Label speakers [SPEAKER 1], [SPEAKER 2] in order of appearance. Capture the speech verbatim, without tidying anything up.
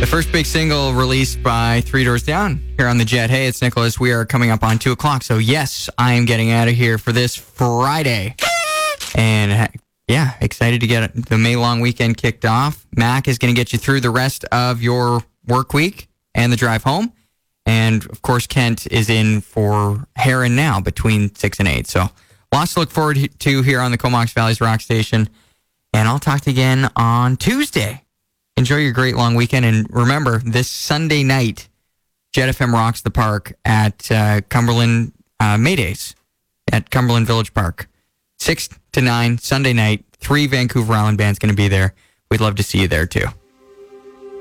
[SPEAKER 1] The first big single released by Three Doors Down here on the Jet. Hey, it's Nicholas. We are coming up on two o'clock. So, yes, I am getting out of here for this Friday. And, yeah, excited to get the May long weekend kicked off. Mac is going to get you through the rest of your work week and the drive home. And, of course, Kent is in for Heron Now between six and eight. So, lots to look forward to here on the Comox Valley's Rock Station. And I'll talk to you again on Tuesday. Enjoy your great long weekend. And remember, this Sunday night, Jet F M rocks the park at uh, Cumberland uh, Maydays at Cumberland Village Park. six to nine, Sunday night. Three Vancouver Island bands going to be there. We'd love to see you there, too.